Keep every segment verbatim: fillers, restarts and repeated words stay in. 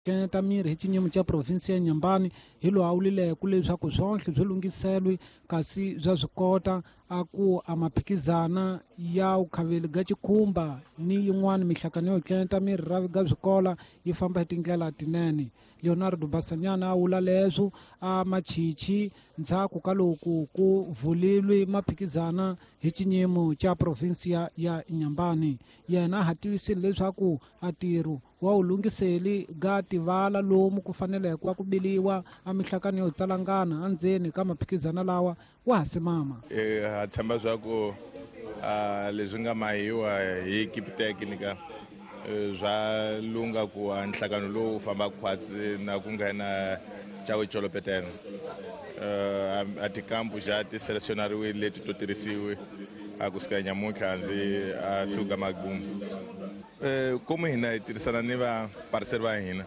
Keneta miri hi chinyimo cha provinsi ya Nyambani hilo aulile kule swa kuzonhle zwilungiselwe kasi zwa zwikota aku amaphikizana ya ukhaveli ga chikhumba ni yin'wana mihlakano yo keneta miri ra ga zwikola yi famba hi tindlela tinene. Leonardo Basanyana a vula leswo a machichi ndzhaku ka loko ku vulilwe maphikizana hi chinyimo cha provinsi ya, ya Nyambani. Yena ha tivisile leswaku atirho wa ulungiseli ga tivala lomu ku fanele ku ku biliwa a mihlakano yo tsalangana andzeni ka maphikizana lawa wa hasimama. E ha tshemba swaku a leswi nga mahiwa hi equipe technica zwa lunga ku nhlakano lowu famba khwatsi na ku nghena chawe cholopeteno a tikampu ja ti selectionariwe leti to tirhisiwe a ku sika nyamuntlha ndzi a siku ga magumbu. Eh como hina tirhisana ni va parceiro va hina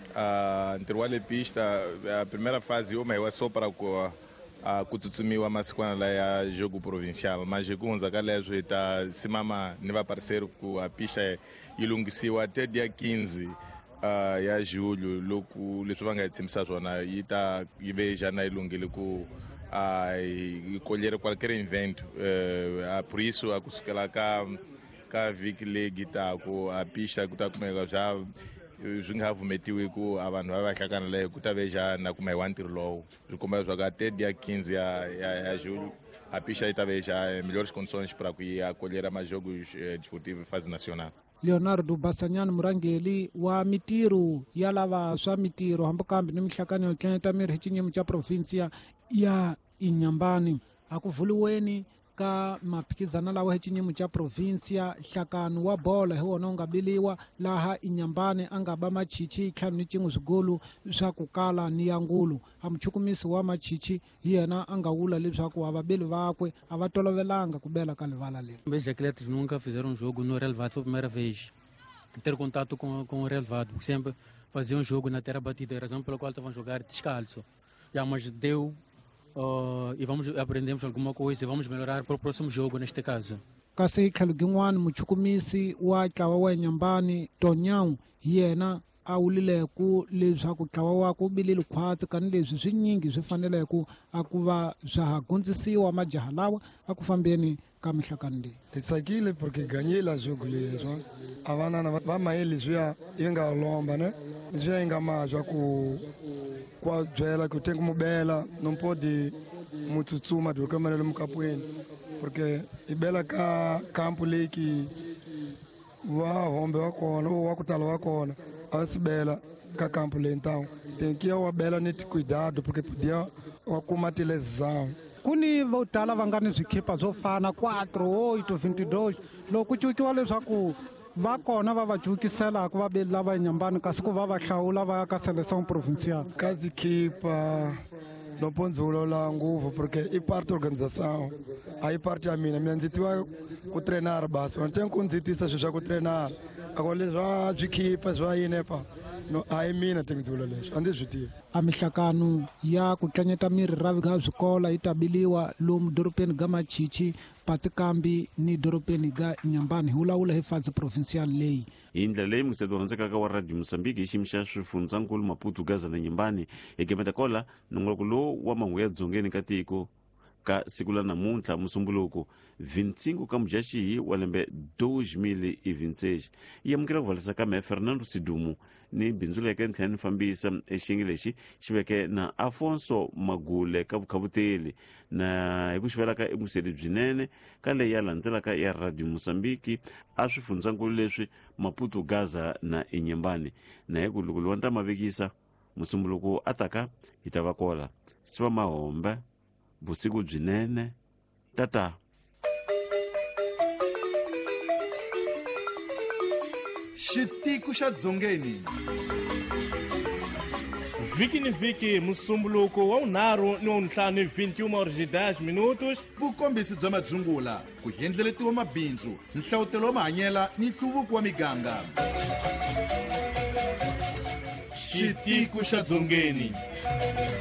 a ntirho wa le pista a primeira fase yo mahiwa só para ku a ku tsutsumiwa masikwana la ya jogo provincial mas ku hundza ka leswo hi ta simama ni va parceiro ku a pista yi lunghisiwa até dia quinze uh, ya julho loko leswi va nga hi tshembisa swona yi ta yi ve jana yi lunghile ku a yi colher qualquer evento uh, por isso a kusukela ka ka vhiki leyi taku a pista ku ta kumeka swa swi nga vumetiwi ku a vanhu va va hlakana leyo ku ta ve jana kuma hi wa ntirho lowu swi komba swa ka até dia quinze ya ya, ya julho a pista yi ta ve já melhores condições para ku yi acolher mais jogos eh, desportivos fase nacional. Leonardo Basanyana murangeli wa mitiro ya lava swa mitiro hambukambi ni mihlakano yo keneta miri hi chinyimo cha provinsia ya Nyambani akuvuliweni ka maphikizana lawa hi chinyimo cha provinsia nhlakano wa bola hi wona u nga biliwa laha Nyambani a nga ba machichi ntlhanu ni cin'we swigolu swa ku kala ni ya ngulu. A muchukumisi wa machichi hi yena a nga vula leswaku avabeli vakwe a va tolovelanga ku bela ka livala leri. Os atletas nunca fizeram um jogo no relevado, foi a primeira vez ter contato com, com o relevado, sempre faziam um jogo na terra batida, a razão pela qual estavam a jogar descalço. Já, mas deu uh, e vamos aprendemos alguma coisa e vamos melhorar para o próximo jogo neste caso. Kasi tlhelo gin'wana muchukumisi wa ntlawa wa Nyambani Tonyang hi yena a wulile ku leswaku ntlawa wa ku bilile khwatsi kani leswi swinyingi swi faneleke a ku va swa ha gondzisiwa majaha lawa a ku fambeni ka mihlakano leyi. Hi tsakile porque ganhei la jogo leswo a vanana va mahe leswiya yi nga lomba ne leswiya yi nga mazwa ku ku byela ku tengo mu bela non pode mu tsutsuma do kamanele mu kapweni porque i bela ka campo leyi ki wa hombe wa kona wa ku tala wa kona a se bela ka campo leyi então tem que eu bela neti cuidado porque podia wa kumati lesão. Kuni vo tala va nga ni swikhipa swo fana quatro, oito, vinte e dois loko ku cukiwa leswaku va kona va va jukiselaku vabeli lava Nyambani kasi ku va va hlawula va ya ka seleção provincial. Ka tikhipa não pode lá nguvu porque i parte da organização aí parte a mina mina ndzi tiva ku treinar basi não tem ku ndzi tisa swilo swa ku treinar ako leswa swikhipa swa yini pa no hayi mina tingizula leswi a ndzi swi tivi. A mihlakano ya ku tlanyeta miri ra ga zwikola yi ta biliwa lomu doropeni ga Machichi Patsikambi ni doropeni ga Nyambani hi wulawula hi fase provincial leyi. Hi ndlela leyi musetwa rhandzekaka wa radio Mozambique hi xiyimo xa swifundzankulu Maputo Gaza na Nyambani ekemeta kola nongoloko lowu wa mahungu ya dzongeni ka tiko ka siku la namuntlha musumbuluku vinte e cinco ka Mudyaxihi wa lembe dois mil e vinte e seis yi amukela ku valisa ka me Fernando Sidumu ni bindzu leke ntlhela ni fambisa exiyenge lexi xi veke na Afonso Magule ka vukhavuteli na hi ku xivelaka emuseli byinene ka leyi ya landzelaka ya radio Mozambique a swifundzankulu leswi Maputo Gaza na Nyambani na hi ku loko lwa ta mavekisa musumbuluku ataka hi ta va kola siva mahombe vusiku byinene tata. Xitiku xa dzongeni vhiki ni vhiki musumbuluko wa unharhu ni wa ntlhanu vinte e uma horas e dez minutos vukombisi bya madzungula ku hendleletiwa mabindzu nhlawutelo wa mahanyela ni nhluvuko wa miganga. Xitiku xa dzongeni.